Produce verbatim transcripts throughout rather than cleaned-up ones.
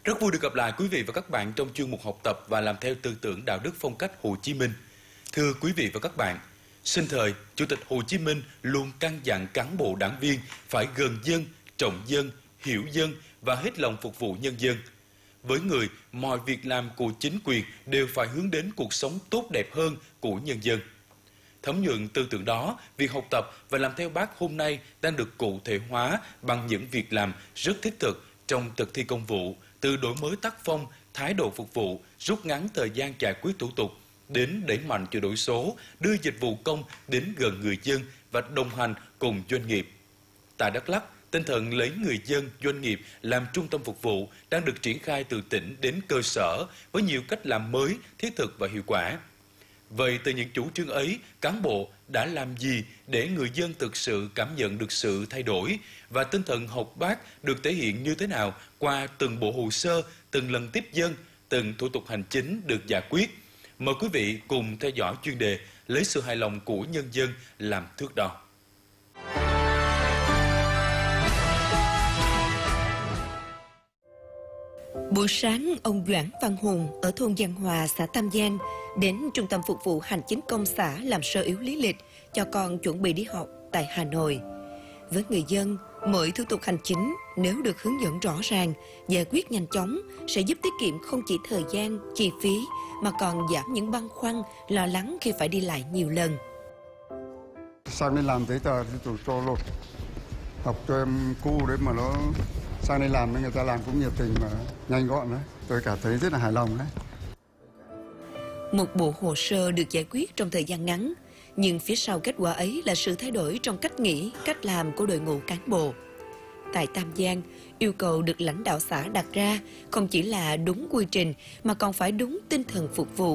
Rất vui được gặp lại quý vị và các bạn trong chuyên mục học tập và làm theo tư tưởng đạo đức phong cách Hồ Chí Minh. Thưa quý vị và các bạn, sinh thời, Chủ tịch Hồ Chí Minh luôn căn dặn cán bộ đảng viên phải gần dân, trọng dân, hiểu dân và hết lòng phục vụ nhân dân. Với người, mọi việc làm của chính quyền đều phải hướng đến cuộc sống tốt đẹp hơn của nhân dân. Thấm nhuận tư tưởng đó, việc học tập và làm theo Bác hôm nay đang được cụ thể hóa bằng những việc làm rất thiết thực trong thực thi công vụ, từ đổi mới tác phong, thái độ phục vụ, rút ngắn thời gian giải quyết thủ tục, đến đẩy mạnh chuyển đổi số, đưa dịch vụ công đến gần người dân và đồng hành cùng doanh nghiệp. Tại Đắk Lắk, tinh thần lấy người dân, doanh nghiệp làm trung tâm phục vụ đang được triển khai từ tỉnh đến cơ sở với nhiều cách làm mới, thiết thực và hiệu quả. Vậy từ những chủ trương ấy, cán bộ đã làm gì để người dân thực sự cảm nhận được sự thay đổi và tinh thần học Bác được thể hiện như thế nào qua từng bộ hồ sơ, từng lần tiếp dân, từng thủ tục hành chính được giải quyết? Mời quý vị cùng theo dõi chuyên đề lấy sự hài lòng của nhân dân làm thước đo. Buổi sáng, ông Doãn Văn Hùng ở thôn Giang Hòa, xã Tam Giang đến Trung tâm Phục vụ Hành chính công xã làm sơ yếu lý lịch cho con chuẩn bị đi học tại Hà Nội. Với người dân, mỗi thủ tục hành chính nếu được hướng dẫn rõ ràng, giải quyết nhanh chóng sẽ giúp tiết kiệm không chỉ thời gian, chi phí mà còn giảm những băn khoăn, lo lắng khi phải đi lại nhiều lần. Sang đây làm giấy tờ thì tôi cho lột học cho em cu đấy mà nó sang đây làm với người ta làm cũng nhiệt tình mà nhanh gọn đấy. Tôi cảm thấy rất là hài lòng đấy. Một bộ hồ sơ được giải quyết trong thời gian ngắn, nhưng phía sau kết quả ấy là sự thay đổi trong cách nghĩ, cách làm của đội ngũ cán bộ. Tại Tam Giang, yêu cầu được lãnh đạo xã đặt ra không chỉ là đúng quy trình mà còn phải đúng tinh thần phục vụ.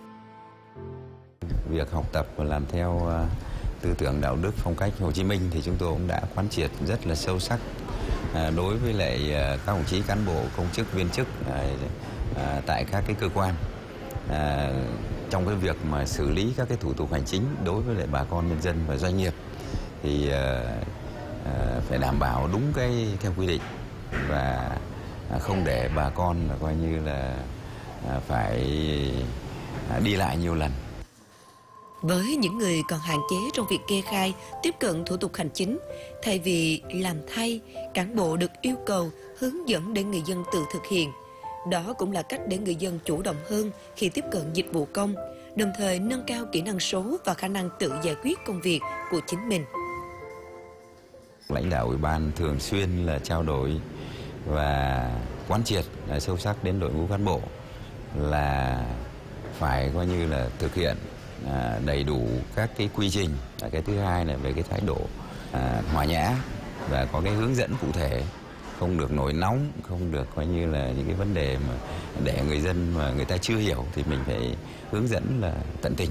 Việc học tập và làm theo tư tưởng đạo đức phong cách Hồ Chí Minh thì chúng tôi cũng đã quán triệt rất là sâu sắc đối với lại các đồng chí cán bộ, công chức, viên chức tại các cái cơ quan. À, trong cái việc mà xử lý các cái thủ tục hành chính đối với lại bà con nhân dân và doanh nghiệp thì à, à, phải đảm bảo đúng cái theo quy định và à, không để bà con là coi như là à, phải à, đi lại nhiều lần. Với những người còn hạn chế trong việc kê khai, tiếp cận thủ tục hành chính, thay vì làm thay, cán bộ được yêu cầu hướng dẫn để người dân tự thực hiện. Đó cũng là cách để người dân chủ động hơn khi tiếp cận dịch vụ công, đồng thời nâng cao kỹ năng số và khả năng tự giải quyết công việc của chính mình. Lãnh đạo ủy ban thường xuyên là trao đổi và quán triệt là sâu sắc đến đội ngũ cán bộ là phải coi như là thực hiện à, đầy đủ các cái quy trình. Cái thứ hai là về cái thái độ à, hòa nhã và có cái hướng dẫn cụ thể. Không được nổi nóng, không được coi như là những cái vấn đề mà để người dân mà người ta chưa hiểu thì mình phải hướng dẫn là tận tình.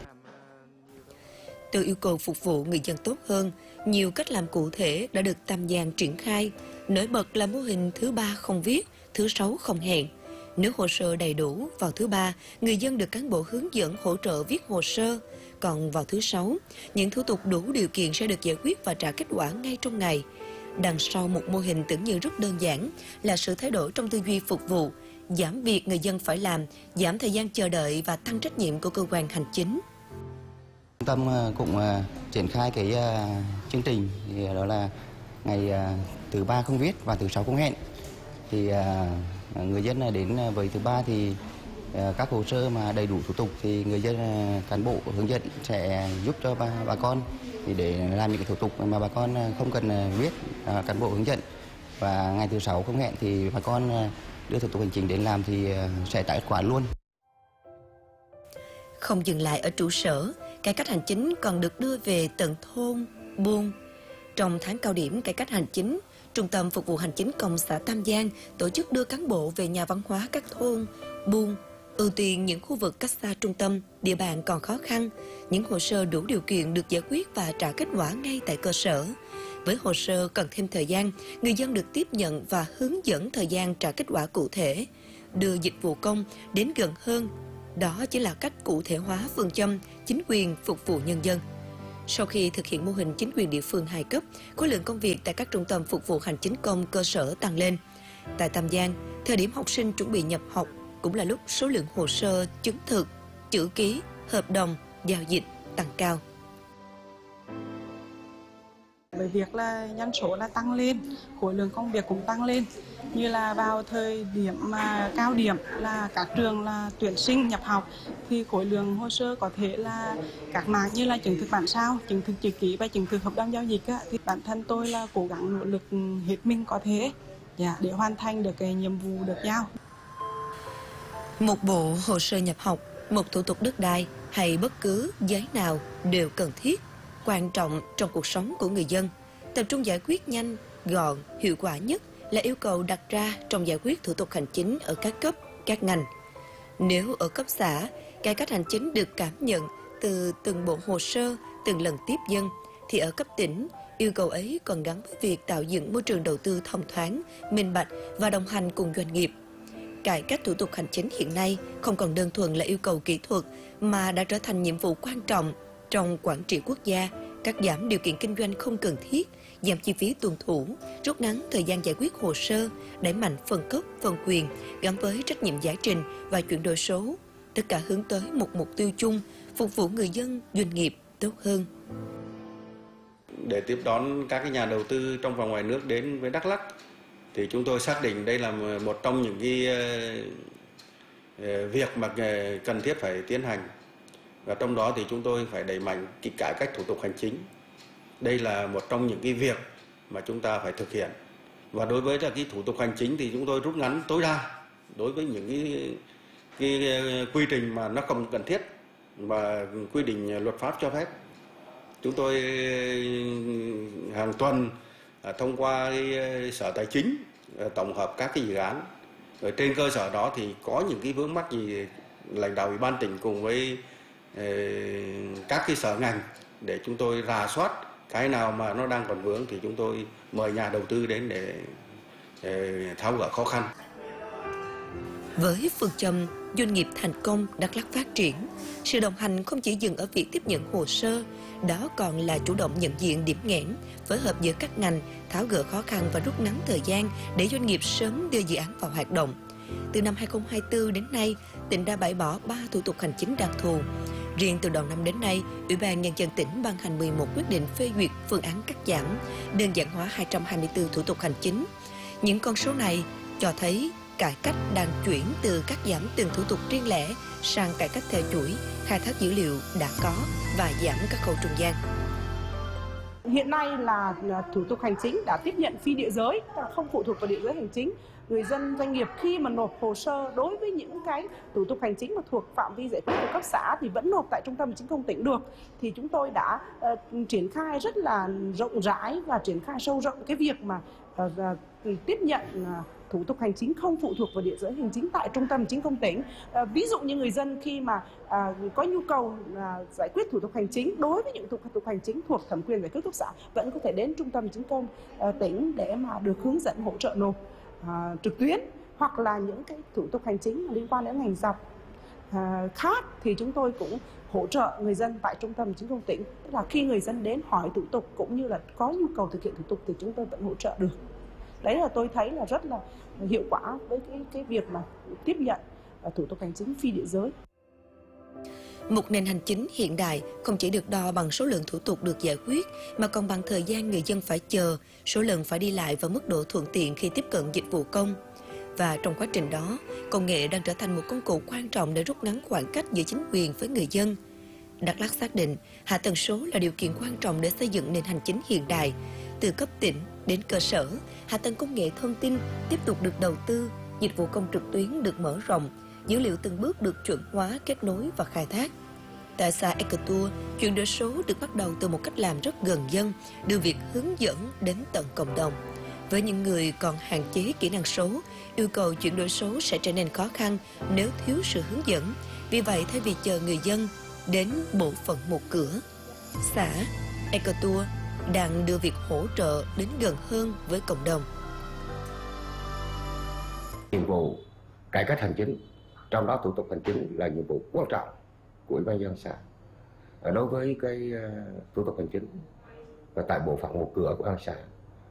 Từ yêu cầu phục vụ người dân tốt hơn, nhiều cách làm cụ thể đã được Tam Giang triển khai. Nổi bật là mô hình thứ ba không viết, thứ sáu không hẹn. Nếu hồ sơ đầy đủ, vào thứ ba, người dân được cán bộ hướng dẫn hỗ trợ viết hồ sơ. Còn vào thứ sáu, những thủ tục đủ điều kiện sẽ được giải quyết và trả kết quả ngay trong ngày. Đằng sau một mô hình tưởng như rất đơn giản là sự thay đổi trong tư duy phục vụ, giảm việc người dân phải làm, giảm thời gian chờ đợi và tăng trách nhiệm của cơ quan hành chính. Trung tâm cũng triển khai cái chương trình thì đó là ngày thứ ba không viết và thứ sáu không hẹn. Thì người dân đến với thứ ba thì các hồ sơ mà đầy đủ thủ tục thì người dân cán bộ hướng dẫn sẽ giúp cho bà, bà con thì để làm những cái thủ tục mà bà con không cần viết, cán bộ hướng dẫn. Và ngày thứ sáu không hẹn thì bà con đưa thủ tục hành chính đến làm thì sẽ trả kết quả luôn. Không dừng lại ở trụ sở, cải cách hành chính còn được đưa về tận thôn, buôn. Trong tháng cao điểm cải cách hành chính, Trung tâm Phục vụ Hành chính công xã Tam Giang tổ chức đưa cán bộ về nhà văn hóa các thôn, buôn, ưu tiên những khu vực cách xa trung tâm, địa bàn còn khó khăn. Những hồ sơ đủ điều kiện được giải quyết và trả kết quả ngay tại cơ sở. Với hồ sơ cần thêm thời gian, người dân được tiếp nhận và hướng dẫn thời gian trả kết quả cụ thể, đưa dịch vụ công đến gần hơn. Đó chỉ là cách cụ thể hóa phương châm chính quyền phục vụ nhân dân. Sau khi thực hiện mô hình chính quyền địa phương hai cấp, khối lượng công việc tại các trung tâm phục vụ hành chính công cơ sở tăng lên. Tại Tam Giang, Thời điểm học sinh chuẩn bị nhập học cũng là lúc số lượng hồ sơ chứng thực, chữ ký, hợp đồng, giao dịch tăng cao. Bởi việc là dân số là tăng lên, khối lượng công việc cũng tăng lên. Như là vào thời điểm mà cao điểm là các trường là tuyển sinh nhập học thì khối lượng hồ sơ có thể là các mảng như là chứng thực bản sao, chứng thực chữ ký và chứng thực hợp đồng giao dịch á, thì bản thân tôi là cố gắng nỗ lực hết mình có thể dạ, để hoàn thành được cái nhiệm vụ được giao. Một bộ hồ sơ nhập học, một thủ tục đất đai hay bất cứ giấy nào đều cần thiết, quan trọng trong cuộc sống của người dân. Tập trung giải quyết nhanh, gọn, hiệu quả nhất là yêu cầu đặt ra trong giải quyết thủ tục hành chính ở các cấp, các ngành. Nếu ở cấp xã, cải cách hành chính được cảm nhận từ từng bộ hồ sơ, từng lần tiếp dân, thì ở cấp tỉnh, yêu cầu ấy còn gắn với việc tạo dựng môi trường đầu tư thông thoáng, minh bạch và đồng hành cùng doanh nghiệp. Cải cách thủ tục hành chính hiện nay không còn đơn thuần là yêu cầu kỹ thuật mà đã trở thành nhiệm vụ quan trọng trong quản trị quốc gia, cắt giảm điều kiện kinh doanh không cần thiết, giảm chi phí tuân thủ, rút ngắn thời gian giải quyết hồ sơ, đẩy mạnh phân cấp, phân quyền gắn với trách nhiệm giải trình và chuyển đổi số. Tất cả hướng tới một mục tiêu chung, phục vụ người dân, doanh nghiệp tốt hơn. Để tiếp đón các cái nhà đầu tư trong và ngoài nước đến với Đắk Lắk thì chúng tôi xác định đây là một trong những cái việc mà cần thiết phải tiến hành. Và trong đó thì chúng tôi phải đẩy mạnh cái cải cách thủ tục hành chính. Đây là một trong những cái việc mà chúng ta phải thực hiện. Và đối với là cái thủ tục hành chính thì chúng tôi rút ngắn tối đa đối với những cái, cái quy trình mà nó không cần thiết và quy định luật pháp cho phép. Chúng tôi hàng tuần thông qua cái Sở Tài chính tổng hợp các cái dự án. Ở trên cơ sở đó thì có những cái vướng mắc gì lãnh đạo Ủy ban tỉnh cùng với các cái sở ngành để chúng tôi rà soát cái nào mà nó đang còn vướng thì chúng tôi mời nhà đầu tư đến để, để tháo gỡ khó khăn. Với phương châm doanh nghiệp thành công, Đắk Lắk phát triển, sự đồng hành không chỉ dừng ở việc tiếp nhận hồ sơ, đó còn là chủ động nhận diện điểm nghẽn, phối hợp giữa các ngành, tháo gỡ khó khăn và rút ngắn thời gian để doanh nghiệp sớm đưa dự án vào hoạt động. Từ năm hai không hai tư đến nay, tỉnh đã bãi bỏ ba thủ tục hành chính đặc thù. Riêng từ đầu năm đến nay, Ủy ban Nhân dân tỉnh ban hành mười một quyết định phê duyệt phương án cắt giảm, đơn giản hóa hai trăm hai mươi tư thủ tục hành chính. Những con số này cho thấy cải cách đang chuyển từ cắt giảm từng thủ tục riêng lẻ sang cải cách theo chuỗi, khai thác dữ liệu đã có và giảm các khâu trung gian. Hiện nay là thủ tục hành chính đã tiếp nhận phi địa giới, không phụ thuộc vào địa giới hành chính. Người dân doanh nghiệp khi mà nộp hồ sơ đối với những cái thủ tục hành chính mà thuộc phạm vi giải quyết của cấp xã thì vẫn nộp tại trung tâm hành chính công tỉnh được. Thì chúng tôi đã uh, triển khai rất là rộng rãi và triển khai sâu rộng cái việc mà uh, uh, tiếp nhận uh, thủ tục hành chính không phụ thuộc vào địa giới hành chính tại trung tâm hành chính công tỉnh. À, ví dụ như người dân khi mà à, có nhu cầu à, giải quyết thủ tục hành chính đối với những thủ tục hành chính thuộc thẩm quyền giải quyết cấp xã vẫn có thể đến trung tâm hành chính công à, tỉnh để mà được hướng dẫn hỗ trợ nộp à, trực tuyến, hoặc là những cái thủ tục hành chính liên quan đến ngành dọc à, khác thì chúng tôi cũng hỗ trợ người dân tại trung tâm hành chính công tỉnh. Tức là khi người dân đến hỏi thủ tục cũng như là có nhu cầu thực hiện thủ tục thì chúng tôi vẫn hỗ trợ được. Đấy là tôi thấy là rất là hiệu quả với cái, cái việc mà tiếp nhận thủ tục hành chính phi địa giới. Một nền hành chính hiện đại không chỉ được đo bằng số lượng thủ tục được giải quyết mà còn bằng thời gian người dân phải chờ, số lần phải đi lại và mức độ thuận tiện khi tiếp cận dịch vụ công. Và trong quá trình đó, công nghệ đang trở thành một công cụ quan trọng để rút ngắn khoảng cách giữa chính quyền với người dân. Đắk Lắk xác định hạ tầng số là điều kiện quan trọng để xây dựng nền hành chính hiện đại. Từ cấp tỉnh đến cơ sở, hạ tầng công nghệ thông tin tiếp tục được đầu tư, dịch vụ công trực tuyến được mở rộng, dữ liệu từng bước được chuẩn hóa, kết nối và khai thác. Tại xã Ecotour, chuyển đổi số được bắt đầu từ một cách làm rất gần dân, đưa việc hướng dẫn đến tận cộng đồng. Với những người còn hạn chế kỹ năng số, yêu cầu chuyển đổi số sẽ trở nên khó khăn nếu thiếu sự hướng dẫn. Vì vậy, thay vì chờ người dân đến bộ phận một cửa, xã Ecotour đang đưa việc hỗ trợ đến gần hơn với cộng đồng. Nhiệm vụ cải cách hành chính, trong đó thủ tục hành chính là nhiệm vụ quan trọng của Ủy ban nhân dân xã. Đối với cái uh, thủ tục hành chính và tại bộ phận một cửa của an xã